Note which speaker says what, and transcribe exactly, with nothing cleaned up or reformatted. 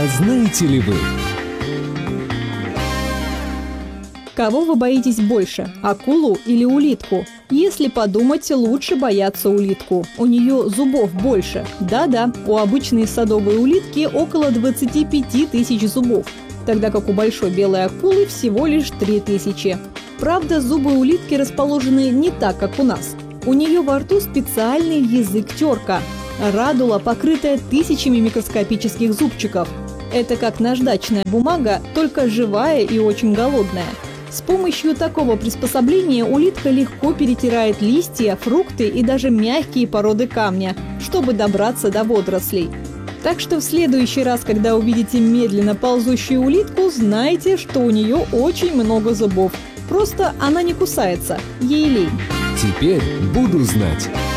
Speaker 1: А знаете ли вы?
Speaker 2: Кого вы боитесь больше, акулу или улитку? Если подумать, лучше бояться улитку. У нее зубов больше. Да-да, у обычной садовой улитки около двадцати пяти тысяч зубов, тогда как у большой белой акулы всего лишь три тысячи. Правда, зубы улитки расположены не так, как у нас. У нее во рту специальный язык-терка. Радула, покрытая тысячами микроскопических зубчиков. Это как наждачная бумага, только живая и очень голодная. С помощью такого приспособления улитка легко перетирает листья, фрукты и даже мягкие породы камня, чтобы добраться до водорослей. Так что в следующий раз, когда увидите медленно ползущую улитку, знайте, что у нее очень много зубов. Просто она не кусается, ей лень.
Speaker 1: Теперь буду знать.